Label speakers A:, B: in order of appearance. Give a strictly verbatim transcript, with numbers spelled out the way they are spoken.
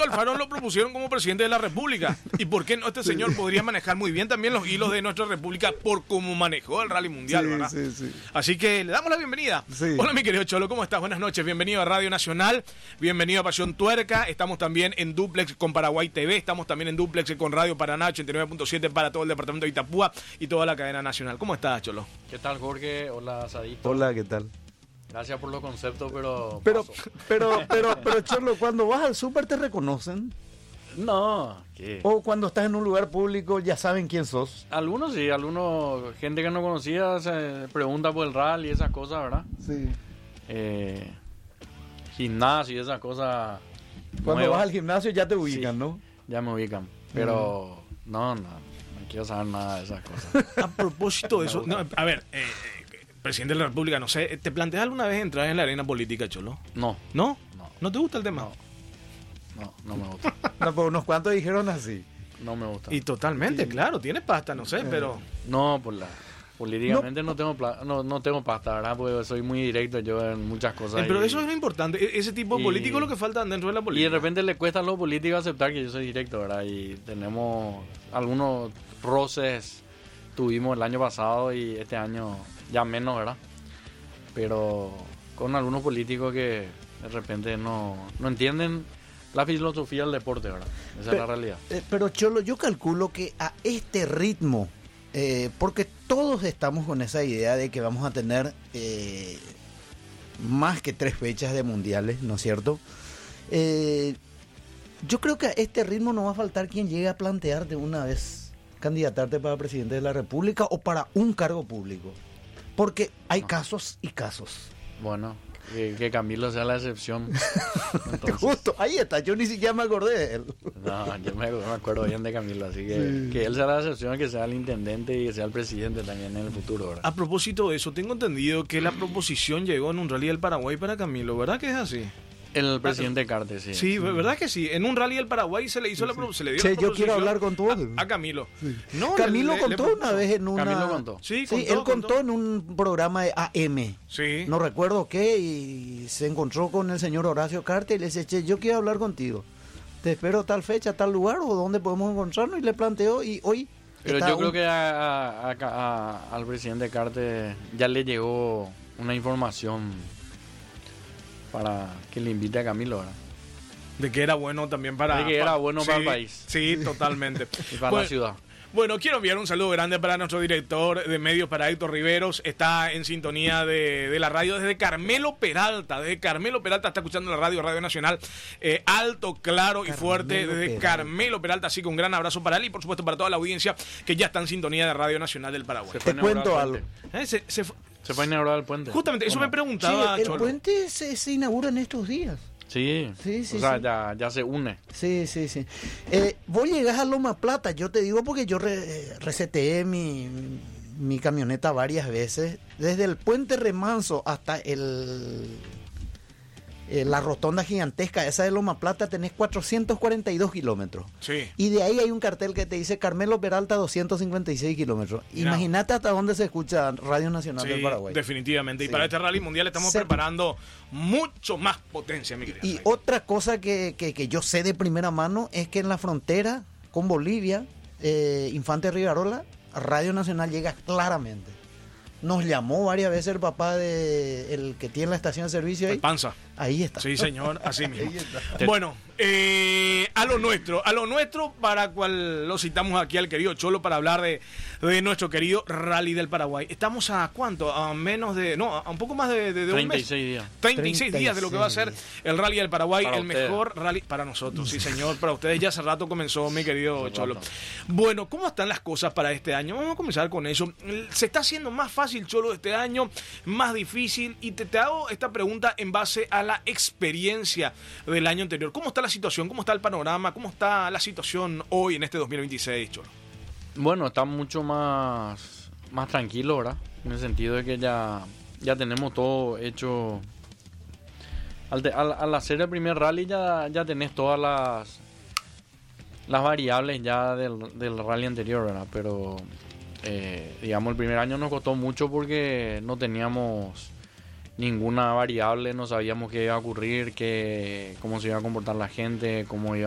A: Alfaro lo propusieron como presidente de la República. ¿Y por qué no este señor podría manejar muy bien también los hilos de nuestra República por cómo manejó el Rally Mundial,
B: Sí,
A: ¿verdad?
B: sí, sí.
A: Así que le damos la bienvenida.
B: Sí.
A: Hola, mi querido Cholo, ¿cómo estás? Buenas noches, bienvenido a Radio Nacional, bienvenido a Pasión Tuerca. Estamos también en Duplex con Paraguay T V, estamos también en Duplex con Radio Paraná ochenta y nueve punto siete para todo el departamento de Itapúa y toda la cadena nacional. ¿Cómo estás, Cholo?
C: ¿Qué tal, Jorge? Hola, Sadito.
B: Hola, ¿qué tal?
C: Gracias por los conceptos, pero...
B: Pero,
C: paso.
B: pero, pero, pero, Cholo, cuando vas al súper te reconocen.
C: No, ¿qué?
B: O cuando estás en un lugar público ya saben quién sos.
C: Algunos sí, algunos, gente que no conocía se pregunta por el rally y esas cosas, ¿verdad?
B: Sí.
C: Eh, gimnasio y esas cosas.
B: Cuando
C: nuevas,
B: vas al gimnasio ya te ubican,
C: sí,
B: ¿no?
C: ya me ubican. Pero no, no, no quiero saber nada de esas cosas.
A: A propósito de eso, no, a ver, eh, eh, presidente de la República, no sé, ¿te planteas alguna vez entrar en la arena política, Cholo?
C: No,
A: ¿No?
C: No.
A: ¿No te gusta el tema?
C: no, no, no me gusta.
B: No, pues unos cuantos dijeron así.
C: No me gusta.
A: Y totalmente, claro, tienes pasta, no sé, pero...
C: No, por la... Políticamente no, tengo pla- no, no tengo pasta, ¿verdad? Porque soy muy directo yo en muchas cosas.
A: Eh, pero
C: y-
A: eso es lo importante, e- ese tipo de
C: y-
A: político es lo que falta dentro de la
C: Y de
A: política.
C: repente le cuesta a los políticos aceptar que yo soy directo, ¿verdad? Y tenemos algunos roces, tuvimos el año pasado y este año ya menos, ¿verdad? Pero con algunos políticos que de repente no, no entienden la filosofía del deporte, ¿verdad? Esa
B: Pe-
C: es la realidad.
B: Eh, pero, Cholo, yo calculo que a este ritmo, eh, porque todos estamos con esa idea de que vamos a tener eh, más que tres fechas de mundiales, ¿no es cierto? Eh, yo creo que a este ritmo no va a faltar quien llegue a plantear de una vez candidatarte para presidente de la República o para un cargo público. Porque hay
C: No.
B: casos y casos.
C: Bueno, que, que Camilo sea la excepción. Entonces,
B: Justo, ahí está, yo ni siquiera me acordé de él.
C: no, yo me, me acuerdo bien de Camilo, así que
B: Sí.
C: que él sea la excepción, que sea el intendente y que sea el presidente también en el futuro, ¿verdad?
A: A propósito de eso, tengo entendido que la proposición llegó en un rally del Paraguay para Camilo, ¿verdad que es así?
C: El presidente Cartes, sí.
A: Sí, ¿verdad que sí? En un rally del Paraguay se le hizo la pro- se le dio
B: Che,
A: la
B: yo quiero
A: proposición
B: hablar con todos.
A: a, a Camilo. No,
B: Camilo
A: le- le-
B: contó
A: le
B: una
A: propuso.
B: vez en una...
C: Camilo contó.
A: Sí,
B: Sí,
A: contó,
B: él contó
A: contó.
B: en un programa de A M.
A: Sí.
B: No recuerdo qué, y se encontró con el señor Horacio Cartes y le dice, che, yo quiero hablar contigo. Te espero tal fecha, tal lugar, o dónde podemos encontrarnos, y le planteó, y hoy...
C: Pero
B: está
C: yo creo
B: un-
C: que a- a- a- a- al presidente Cartes ya le llegó una información para que le invite a Camilo, ¿verdad?
A: De que era bueno también para...
C: De que era
A: pa-
C: bueno para el país.
A: Sí, totalmente.
C: Y para
A: Bueno,
C: la ciudad.
A: Bueno, quiero enviar un saludo grande para nuestro director de medios, para Héctor Riveros. Está en sintonía de, de la radio desde Carmelo Peralta. Desde Carmelo Peralta está escuchando la radio, Radio Nacional. Eh, alto, claro y
B: Carmelo
A: fuerte desde
B: Peralta.
A: Carmelo Peralta. Así que un gran abrazo para él y por supuesto para toda la audiencia que ya está en sintonía de Radio Nacional del Paraguay.
C: Se fue
B: Te
C: a inaugurar
B: cuento
C: el
B: algo.
C: puente.
A: Eh, se- se fue-
C: Se fue a inaugurar el puente.
A: Justamente, eso
C: ¿O no?
A: me preguntaba,
B: Sí, el
A: Cholo.
B: puente se, se inaugura en estos días.
C: Sí,
B: Sí, sí,
C: o sea,
B: sí.
C: ya, ya se une.
B: Sí, sí, sí. Eh, vos llegás a Loma Plata, yo te digo porque yo re- eh, reseteé mi, mi camioneta varias veces. Desde el puente Remanso hasta el, eh, la rotonda gigantesca esa de Loma Plata tenés cuatrocientos cuarenta y dos kilómetros.
A: Sí.
B: Y de ahí hay un cartel que te dice Carmelo Peralta doscientos cincuenta y seis kilómetros.
A: Mirá.
B: Imagínate hasta dónde se escucha Radio Nacional del
A: Sí,
B: Paraguay.
A: definitivamente. Y
B: Sí.
A: para este rally mundial estamos
B: Se-
A: preparando mucho más potencia, mi querida.
B: Y
A: Rey.
B: otra cosa que, que, que yo sé de primera mano es que en la frontera con Bolivia, eh, Infante Rivarola, Radio Nacional llega claramente. Nos llamó varias veces el papá de el que tiene la estación de servicio ahí.
A: El panza.
B: Ahí está.
A: Sí, señor, así mismo.
B: Ahí está.
A: Bueno, eh, a lo nuestro, a lo nuestro, para cual lo citamos aquí al querido Cholo para hablar de, de nuestro querido Rally del Paraguay. Estamos a cuánto, a menos de, no, a un poco más de, de, de un
C: treinta y
A: mes.
C: seis días.
A: treinta y seis días de lo que va a ser
B: treinta y
A: el Rally del Paraguay,
C: Para
A: el
C: ustedes.
A: mejor rally para nosotros, sí señor, para ustedes ya hace rato comenzó, mi querido
C: Hace
A: Cholo.
C: rato.
A: Bueno, ¿cómo están las cosas para este año? Vamos a comenzar con eso. ¿Se está haciendo más fácil, Cholo, este año? ¿Más difícil? Y te, te hago esta pregunta en base a la experiencia del año anterior. ¿Cómo está la situación? ¿Cómo está el panorama? ¿Cómo está la situación hoy en este dos mil veintiséis, Cholo?
C: Bueno, está mucho más, más tranquilo, ¿verdad? En el sentido de que ya, ya tenemos todo hecho. Al, te- al- al hacer el primer rally ya, ya tenés todas las, las variables ya del, del rally anterior, ¿verdad? Pero, eh, digamos, el primer año nos costó mucho porque no teníamos ninguna variable, no sabíamos qué iba a ocurrir, qué, cómo se iba a comportar la gente, cómo iba